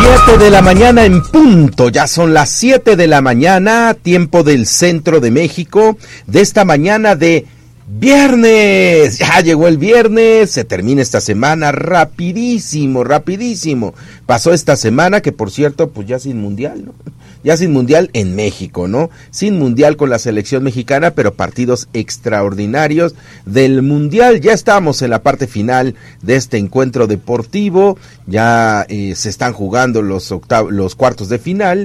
7 de la mañana en punto, ya son las 7 de la mañana, tiempo del centro de México, de esta mañana de viernes. Ya llegó el viernes, se termina esta semana rapidísimo, rapidísimo. Pasó esta semana que, por cierto, pues ya sin mundial, ¿no? Ya sin mundial en México, ¿no? Sin mundial con la selección mexicana, pero partidos extraordinarios del mundial. Ya estamos en la parte final de este encuentro deportivo, ya se están jugando los cuartos de final